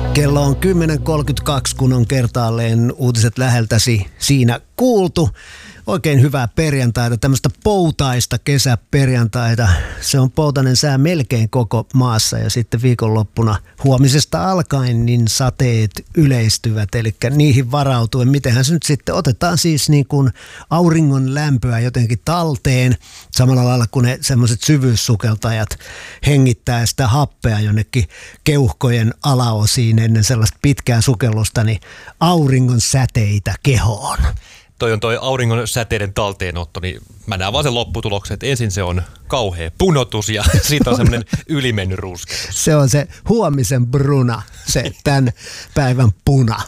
Kello on 10.32, kun on kertaalleen uutiset läheltäsi siinä kuultu. Oikein hyvää perjantaita, tämmöistä poutaista kesäperjantaita. Se on poutainen sää melkein koko maassa ja sitten viikonloppuna huomisesta alkaen niin sateet yleistyvät. Eli niihin varautuen, mitenhän se nyt sitten otetaan siis niin kuin auringon lämpöä jotenkin talteen. Samalla lailla kuin ne semmoiset syvyyssukeltajat hengittää sitä happea jonnekin keuhkojen alaosiin ennen sellaista pitkää sukellusta, niin auringon säteitä kehoon. Toi auringon säteiden talteenotto, niin mä näen vaan sen lopputuloksen, että ensin se on kauhea punotus ja siitä on semmoinen ylimennyt rusketus. Se on se huomisen bruna, se tämän päivän puna.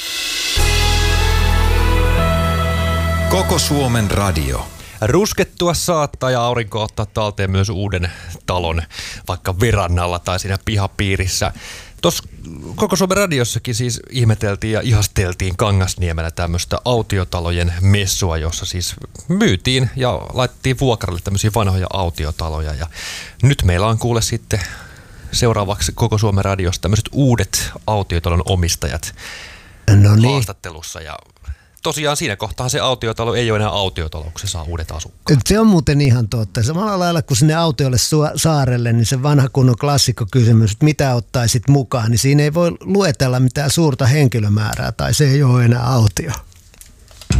Koko Suomen radio. Ruskettua saattaa ja aurinko ottaa talteen myös uuden talon, vaikka verannalla tai siinä pihapiirissä. Tuossa Koko Suomen radiossakin siis ihmeteltiin ja ihasteltiin Kangasniemellä tämmöistä autiotalojen messua, jossa siis myytiin ja laitettiin vuokralle tämmöisiä vanhoja autiotaloja. Ja nyt meillä on kuule sitten seuraavaksi Koko Suomen radiossa tämmöiset uudet autiotalon omistajat haastattelussa. Ja tosiaan siinä kohtaa se autiotalo ei ole enää autiotalo, kun se saa uudet asukkaat. Se on muuten ihan totta. Samalla lailla kuin sinne autiolle saarelle, niin se vanha kunnon klassikkokysymys, että mitä ottaisit mukaan, niin siinä ei voi luetella mitään suurta henkilömäärää tai se ei ole enää autio.